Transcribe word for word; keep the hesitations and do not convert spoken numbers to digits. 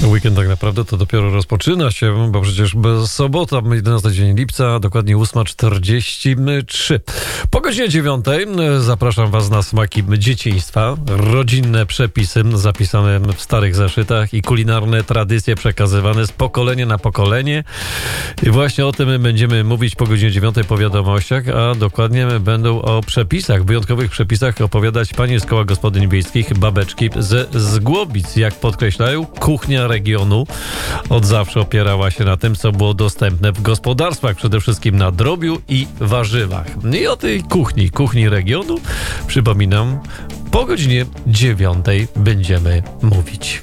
Weekend tak naprawdę to dopiero rozpoczyna się, bo przecież sobota, jedenasty dzień lipca, dokładnie ósma czterdzieści trzy. Po godzinie dziewiątej zapraszam was na smaki dzieciństwa, rodzinne przepisy zapisane w starych zeszytach i kulinarne tradycje przekazywane z pokolenia na pokolenie. I właśnie o tym będziemy mówić po godzinie dziewiątej po wiadomościach, a dokładnie będą o przepisach, wyjątkowych przepisach opowiadać panie z Koła Gospodyń Wiejskich, babeczki ze Zgłobic. Jak podkreślają, kuchnia regionu od zawsze opierała się na tym, co było dostępne w gospodarstwach, przede wszystkim na drobiu i warzywach. I o tej kuchni, kuchni regionu, przypominam, po godzinie dziewiątej będziemy mówić.